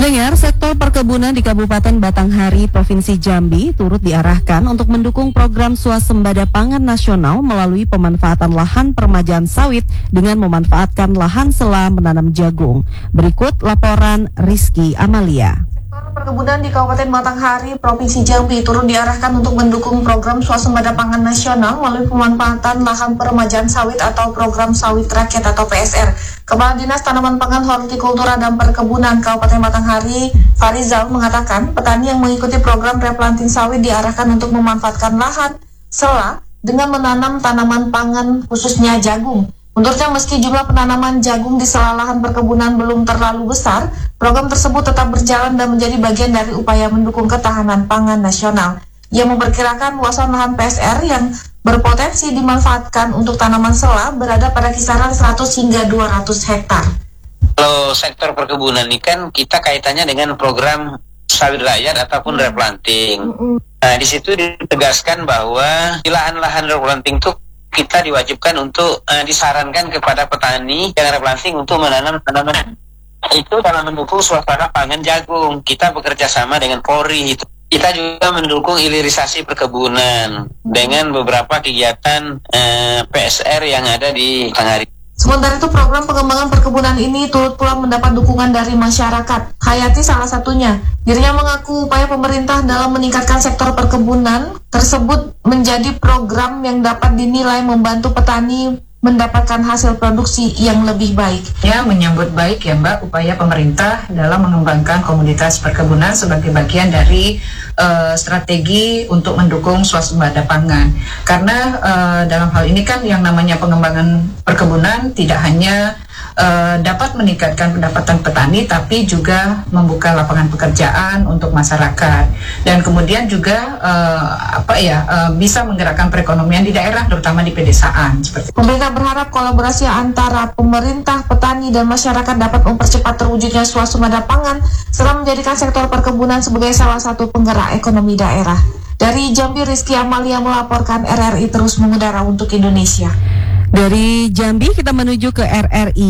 Pendengar, sektor perkebunan di Kabupaten Batanghari, Provinsi Jambi turut diarahkan untuk mendukung program swasembada pangan nasional melalui pemanfaatan lahan permajaan sawit dengan memanfaatkan lahan sela menanam jagung. Berikut laporan Rizky Amalia. Perkebunan di Kabupaten Batanghari, Provinsi Jambi turut diarahkan untuk mendukung program swasembada pangan nasional melalui pemanfaatan lahan peremajaan sawit atau program sawit rakyat atau PSR. Kepala Dinas Tanaman Pangan, Hortikultura dan Perkebunan Kabupaten Batanghari, Farizal, mengatakan petani yang mengikuti program replanting sawit diarahkan untuk memanfaatkan lahan sela dengan menanam tanaman pangan khususnya jagung. Menurutnya, meski jumlah penanaman jagung di sela lahan perkebunan belum terlalu besar, program tersebut tetap berjalan dan menjadi bagian dari upaya mendukung ketahanan pangan nasional. Ia memperkirakan luasan lahan PSR yang berpotensi dimanfaatkan untuk tanaman sela berada pada kisaran 100 hingga 200 hektar. Kalau sektor perkebunan ini kan kita kaitannya dengan program sawit rakyat ataupun replanting. Nah, di situ ditegaskan bahwa di lahan-lahan replanting itu kita diwajibkan untuk disarankan kepada petani yang replanting untuk menanam tanaman itu dalam mendukung suasana pangan jagung. Kita bekerja sama dengan Polri itu. Kita juga mendukung hilirisasi perkebunan dengan beberapa kegiatan PSR yang ada di Batanghari. Sementara itu, program pengembangan perkebunan ini turut pula mendapat dukungan dari masyarakat. Hayati salah satunya. Dirinya mengaku upaya pemerintah dalam meningkatkan sektor perkebunan tersebut menjadi program yang dapat dinilai membantu petani mendapatkan hasil produksi yang lebih baik. Ya, menyambut baik ya Mbak upaya pemerintah dalam mengembangkan komoditas perkebunan sebagai bagian dari strategi untuk mendukung swasembada pangan. Karena dalam hal ini kan yang namanya pengembangan perkebunan tidak hanya dapat meningkatkan pendapatan petani, tapi juga membuka lapangan pekerjaan untuk masyarakat dan kemudian juga bisa menggerakkan perekonomian di daerah, terutama di pedesaan. Seperti pemerintah berharap kolaborasi antara pemerintah, petani, dan masyarakat dapat mempercepat terwujudnya swasembada pangan serta menjadikan sektor perkebunan sebagai salah satu penggerak ekonomi daerah. Dari Jambi, Rizky Amalia melaporkan. RRI terus mengudara untuk Indonesia. Dari Jambi kita menuju ke RRI.